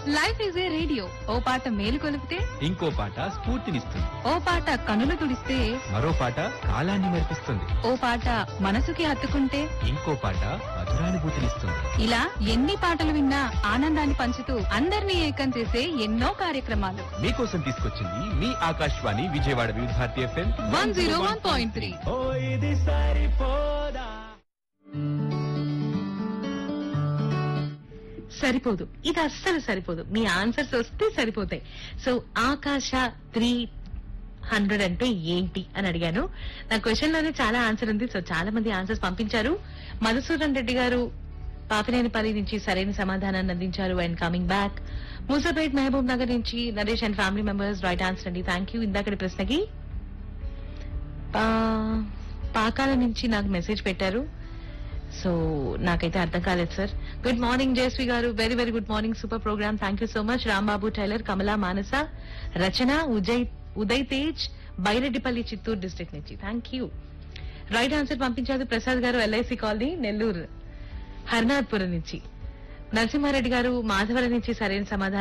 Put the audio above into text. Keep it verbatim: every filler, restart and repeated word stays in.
Life is a radio, ఓ పాట మేలు కొలిపితే ఇంకో పాట స్ఫూర్తినిస్తుంది. ఓ పాట కనులు తుడిస్తే మరో పాట కాలాన్ని మెరిపిస్తుంది. ఓ పాట మనసుకి హత్తుకుంటే ఇంకో పాట మధురానుభూతినిస్తుంది. ఇలా ఎన్ని పాటలు విన్నా ఆనందాన్ని పంచుతూ అందరినీ ఏకం చేసే ఎన్నో కార్యక్రమాలు మీకోసం తీసుకొచ్చింది మీ ఆకాశవాణి విజయవాడ వివిధ Bharati FM one zero one point three. ఓ ఇది సరిపోదా. సరిపోదు, ఇది అస్సలు సరిపోదు. మీ ఆన్సర్స్ వస్తే సరిపోతాయి. సో ఆకాశ త్రీ హండ్రెడ్ అంటే ఏంటి అని అడిగాను. నా క్వశ్చన్ లోనే చాలా ఆన్సర్ ఉంది. సో చాలా మంది ఆన్సర్స్ పంపించారు. మధుసూదన్ రెడ్డి గారు పాపినేనిపల్లి నుంచి సరైన సమాధానాన్ని అందించారు. And coming back Moosapet Mahabub Nagar నుంచి Naresh and family members right answer అండి. Thank you. ఇందాకటి ప్రశ్నకి పా- పాకాల నుంచి నాకు మెసేజ్ పెట్టారు. సో నాకైతే అర్థం కాలేదు సార్. గుడ్ మార్నింగ్ జయశ్రీ గారు, very very good morning, super programme, thank you so much. Rambabu tailor, Kamala, Manasa, Rachana, ఉజయ్ Uday Tej, Baireddipalli, Chittoor district నుంచి థ్యాంక్ యూ. రైట్ ఆన్సర్ పంపించారు ప్రసాద్ గారు, ఎల్ఐసి కాలనీ, నెల్లూరు, హర్నాథ్పురం నుంచి. నరసింహారెడ్డి గారు మాధవరం నుంచి సరైన సమాధానం